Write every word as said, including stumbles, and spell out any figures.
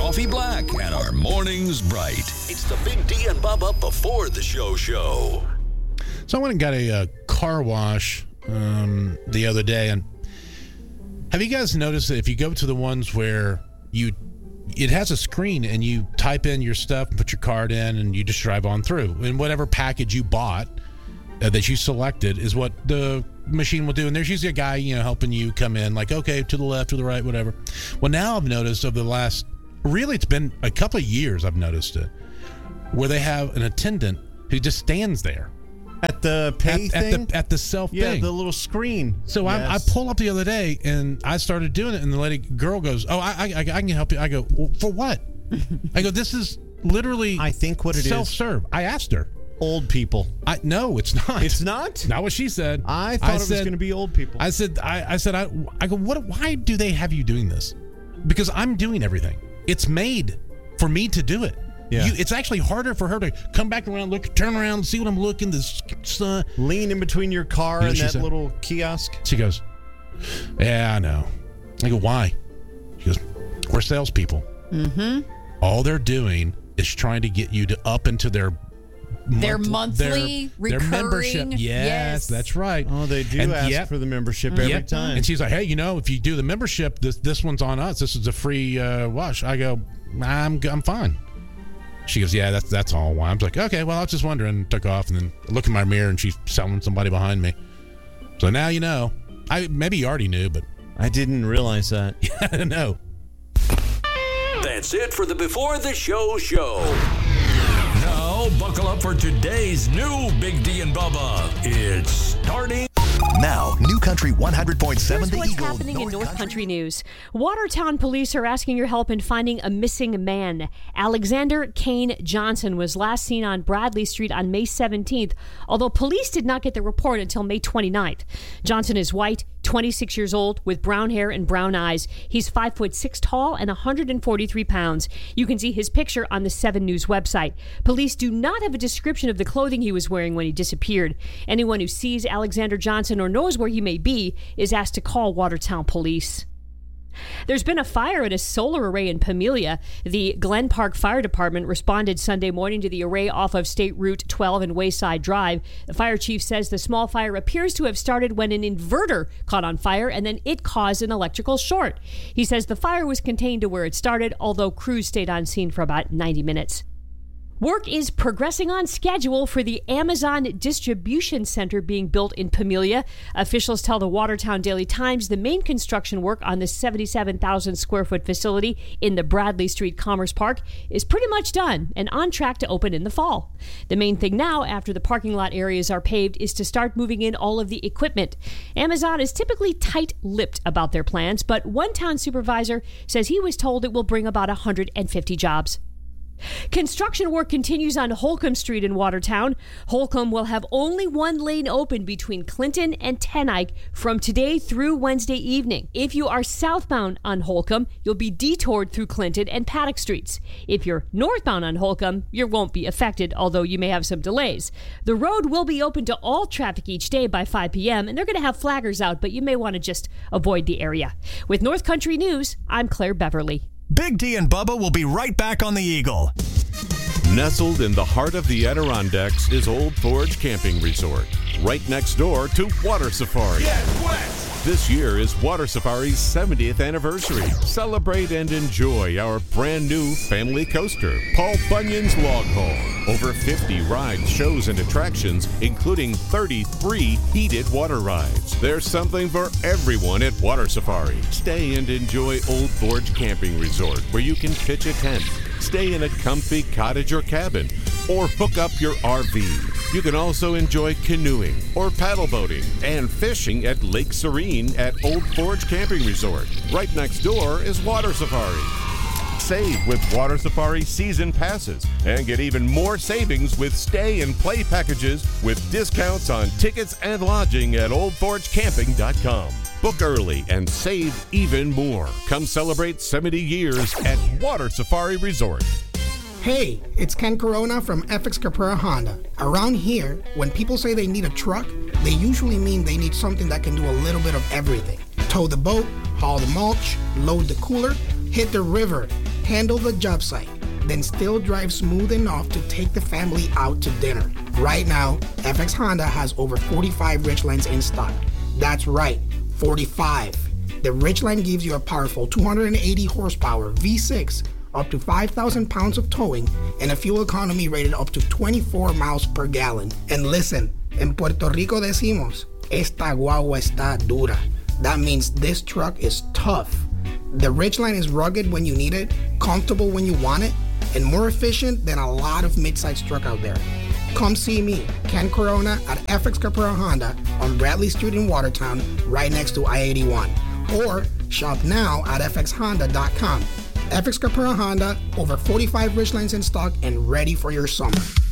coffee black, and our mornings bright. It's the Big D and Bubba Before the Show show. So I went and got a, uh car wash um, the other day, and have you guys noticed that if you go to the ones where you, it has a screen and you type in your stuff, put your card in, and you just drive on through, and whatever package you bought uh, that you selected is what the machine will do. And there's usually a guy, you know, helping you come in, like, okay, to the left, to the right, whatever. Well, now I've noticed over the last, really, it's been a couple of years I've noticed it, where they have an attendant who just stands there. At the pay at, thing? At the, at the self yeah, thing. the little screen. So yes. I, I pull up the other day, and I started doing it, and the lady girl goes, oh, I, I, I can help you. I go, well, for what? I go, this is literally I think what it self-serve. is. I asked her. Old people. I No, it's not. It's not? Not what she said. I thought I it said, was going to be old people. I said, I, I said, I, I go, what? Why do they have you doing this? Because I'm doing everything. It's made for me to do it. Yeah. You, it's actually harder for her to come back around, look, turn around, see what I'm looking. This uh, lean in between your car you know and that said? little kiosk. She goes, yeah, I know. I go, why? She goes, we're salespeople. Mm-hmm. All they're doing is trying to get you to up into their their month, monthly their, recurring their membership. Yes, yes, that's right. Oh, they do and ask yep, for the membership every yep. time. And she's like, hey, you know, if you do the membership, this this one's on us. This is a free uh, wash. I go, I'm I'm fine. She goes, yeah, that's that's all why. I'm like, okay, well, I was just wondering. Took off, and then I look in my mirror, and she's selling somebody behind me. So now you know. I maybe you already knew, but I didn't realize that. Yeah, I know. That's it for the Before the Show show. Now, buckle up for today's new Big D and Bubba. It's starting now. New Country one hundred point seven. Here's The what's Eagle, happening North in North Country. Country News. Watertown police are asking your help in finding a missing man. Alexander Kane Johnson was last seen on Bradley Street on May seventeenth, although police did not get the report until May twenty-ninth. Johnson is white, twenty-six years old, with brown hair and brown eyes. He's five foot six tall and one hundred forty-three pounds. You can see his picture on the seven News website. Police do not have a description of the clothing he was wearing when he disappeared. Anyone who sees Alexander Johnson or knows where he may be is asked to call Watertown Police. There's been a fire at a solar array in Pamelia. The Glen Park Fire Department responded Sunday morning to the array off of State Route twelve and Wayside Drive. The fire chief says the small fire appears to have started when an inverter caught on fire and then it caused an electrical short. He says the fire was contained to where it started, although crews stayed on scene for about ninety minutes. Work is progressing on schedule for the Amazon Distribution Center being built in Pamelia. Officials tell the Watertown Daily Times the main construction work on the seventy-seven thousand square foot facility in the Bradley Street Commerce Park is pretty much done and on track to open in the fall. The main thing now, after the parking lot areas are paved, is to start moving in all of the equipment. Amazon is typically tight-lipped about their plans, but one town supervisor says he was told it will bring about one hundred fifty jobs. Construction work continues on Holcomb Street in Watertown. Holcomb will have only one lane open between Clinton and Ten Eyck from today through Wednesday evening. If you are southbound on Holcomb, you'll be detoured through Clinton and Paddock Streets. If you're northbound on Holcomb, you won't be affected, although you may have some delays. The road will be open to all traffic each day by five p.m., and they're going to have flaggers out, but you may want to just avoid the area. With North Country News, I'm Claire Beverly. Big D and Bubba will be right back on the Eagle. Nestled in the heart of the Adirondacks is Old Forge Camping Resort, right next door to Water Safari. Get Wet. This year is Water Safari's seventieth anniversary. Celebrate and enjoy our brand new family coaster, Paul Bunyan's Log Home. Over fifty rides, shows, and attractions, including thirty-three heated water rides. There's something for everyone at Water Safari. Stay and enjoy Old Forge Camping Resort, where you can pitch a tent, stay in a comfy cottage or cabin, or hook up your R V. You can also enjoy canoeing or paddle boating and fishing at Lake Serene at Old Forge Camping Resort. Right next door is Water Safari. Save with Water Safari season passes and get even more savings with stay and play packages with discounts on tickets and lodging at old forge camping dot com. Book early and save even more. Come celebrate seventy years at Water Safari Resort. Hey, it's Ken Corona from F X Caprera Honda. Around here, when people say they need a truck, they usually mean they need something that can do a little bit of everything. Tow the boat, haul the mulch, load the cooler, hit the river, handle the job site, then still drive smooth enough to take the family out to dinner. Right now, F X Honda has over forty-five Ridgelines in stock. That's right, forty-five. The Ridgeline gives you a powerful two hundred eighty horsepower V six, up to five thousand pounds of towing, and a fuel economy rated up to twenty-four miles per gallon. And listen, en Puerto Rico decimos, esta guagua está dura. That means this truck is tough. The Ridgeline is rugged when you need it, comfortable when you want it, and more efficient than a lot of mid-size truck out there. Come see me, Ken Corona, at F X Caprera Honda on Bradley Street in Watertown, right next to I eighty-one. Or shop now at f x honda dot com. F X Caprera Honda, over forty-five Ridgelines in stock and ready for your summer.